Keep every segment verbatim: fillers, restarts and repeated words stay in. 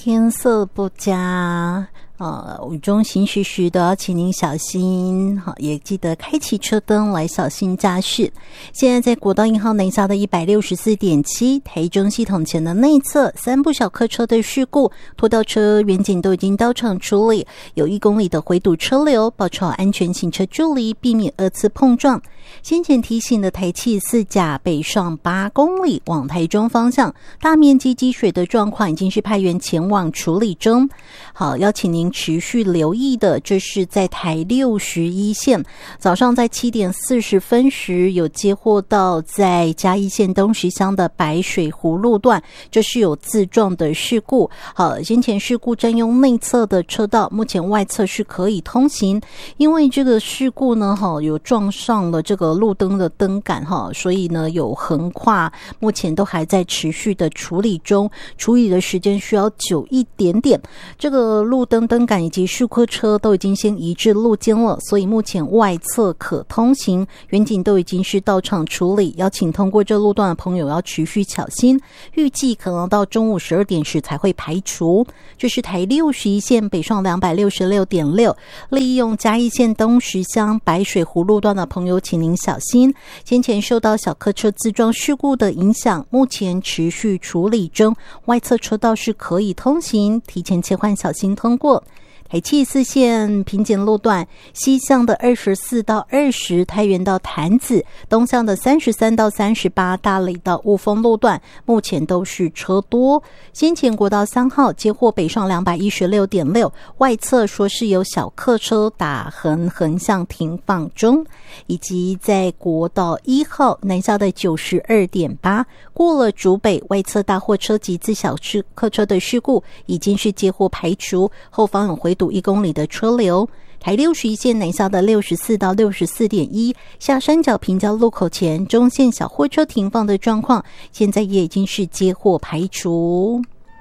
天色不佳，呃，雨中行驶时都要请您小心，好，也记得开启车灯来小心驾驶。现在在国道一号南下的 一百六十四点七 台中系统前的内侧三部小客车的事故，拖吊车员警都已经到场处理，有一公里的回堵车流，保持好安全行车距离，避免二次碰撞。先前提醒的台七四甲北上八公里往台中方向，大面积积水的状况已经是派员前往处理中。好，邀请您持续留意的，这是在台六十一线，早上在七点四十分时有接获到在嘉义县东石乡的白水湖路段，这是有自撞的事故。好，先前事故占用内侧的车道，目前外侧是可以通行。因为这个事故呢，有撞上了这个路灯的灯杆，所以呢有横跨，目前都还在持续的处理中，处理的时间需要久一点点。这个路灯灯杆以及数客车都已经先移至路肩了，所以目前外侧可通行，员警都已经是到场处理，邀请通过这路段的朋友要持续小心，预计可能到中午十二点时才会排除。这是台六十一线北上 两百六十六点六， 利用嘉义县东石乡白水湖路段的朋友请您小心，先前受到小客车自撞事故的影响，目前持续处理中，外侧车道是可以通行，提前切换小心通过。台七四线平检路段，西向的二十四到二十太原到潭子，东向的三十三到三十八大里到雾峰路段，目前都是车多。先前国道三号接获北上 两百一十六点六， 外侧说是有小客车打横横向停放中，以及在国道一号南下的 九十二点八， 过了竹北外侧大货车及自小客车的事故已经是接获排除，后方有回堵一公里的车流。台六十一线南下的 六十四到六十四点一， 下山脚平交路口前中线小货车停放的状况，现在也已经是接获排除。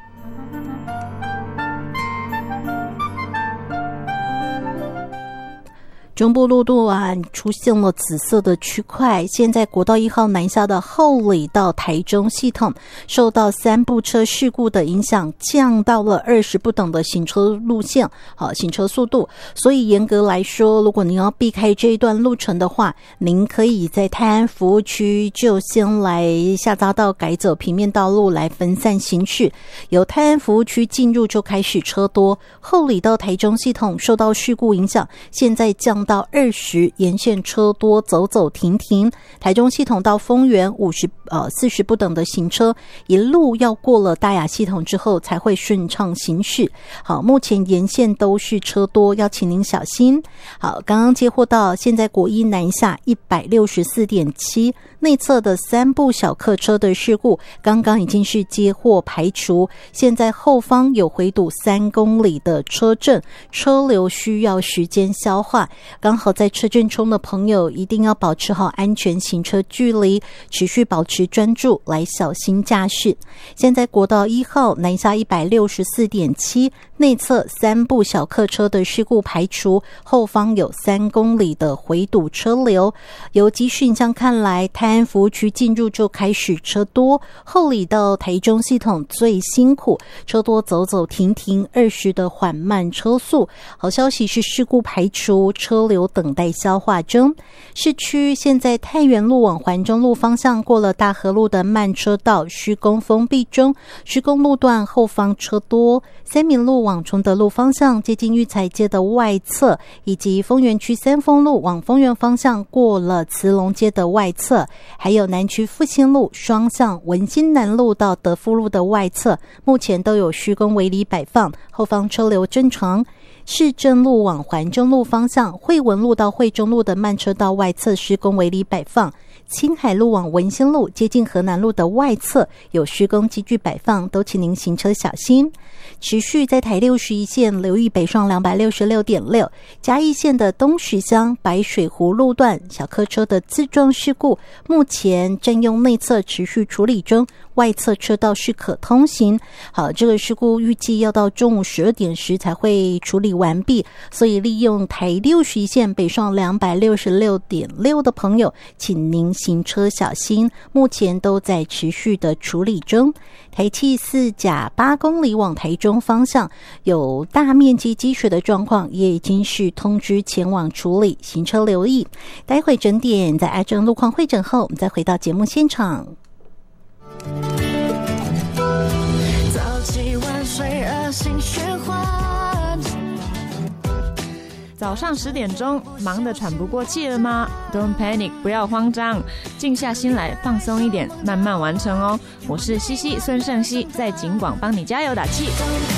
中部路段出现了紫色的区块，现在国道一号南下的后里到台中系统，受到三部车事故的影响，降到了二十不等的行车路线，好，行车速度。所以严格来说，如果您要避开这一段路程的话，您可以在泰安服务区就先来下匝道改走平面道路来分散行驶，由泰安服务区进入就开始车多，后里到台中系统受到事故影响，现在降到二十，沿线车多，走走停停。台中系统到丰原五十呃四十不等的行车，一路要过了大雅系统之后才会顺畅行驶。好，目前沿线都是车多，要请您小心。好，刚刚接获到现在国一南下 一百六十四点七， 内侧的三部小客车的事故，刚刚已经是接获排除，现在后方有回堵三公里的车阵，车流需要时间消化。刚好在车阵中的朋友一定要保持好安全行车距离，持续保持专注来小心驾驶。现在国道一号南下 一百六十四点七， 内侧三部小客车的事故排除，后方有三公里的回堵车流。由机讯上看来，泰安服务区进入就开始车多，后里到台中系统最辛苦，车多走走停停，二十的缓慢车速。好消息是事故排除，车流等待消化中。市区现在太原路往环中路方向过了大河路的慢车道施工封闭中，施工路段后方车多。三民路往崇德路方向接近育才街的外侧，以及丰原区三丰路往丰原方向过了慈龙街的外侧，还有南区复兴路双向文心南路到德福路的外侧，目前都有施工围篱摆放，后方车流正常。市政路往环中路方向，惠文路到惠中路的慢车道外侧施工围篱摆放，青海路往文心路接近河南路的外侧有施工机具摆放，都请您行车小心。持续在台六十一线留意北上 两百六十六点六， 嘉义县的东石乡白水湖路段小客车的自撞事故，目前占用内侧持续处理中， 外侧车道是可通行。好，这个事故预计要到中午十二点时才会处理完毕，所以利用台六十一线北上两百六十六点六的朋友，请您行车小心，目前都在持续的处理中。台七四甲八公里往台中方向有大面积积水的状况，也已经是通知前往处理，行车留意。待会整点在癌症路况会诊后，我们再回到节目现场。 早起晚睡恶性循环，早上十点钟，忙得喘不过气了吗？ Don't panic， 不要慌张，静下心来，放松一点，慢慢完成哦。我是西西孙盛熙，在警广帮你加油打气。